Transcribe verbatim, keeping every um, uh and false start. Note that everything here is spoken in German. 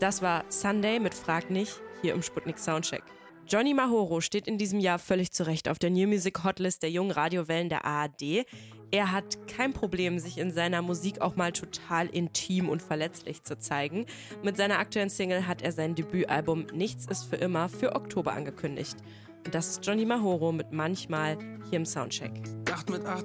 Das war Sunday mit Frag nicht, hier im Sputnik Soundcheck. Johnny Mahoro steht in diesem Jahr völlig zu Recht auf der New Music Hotlist der jungen Radiowellen der A R D. Er hat kein Problem, sich in seiner Musik auch mal total intim und verletzlich zu zeigen. Mit seiner aktuellen Single hat er sein Debütalbum Nichts ist für immer für Oktober angekündigt. Und das ist Johnny Mahoro mit Manchmal hier im Soundcheck. Dacht mit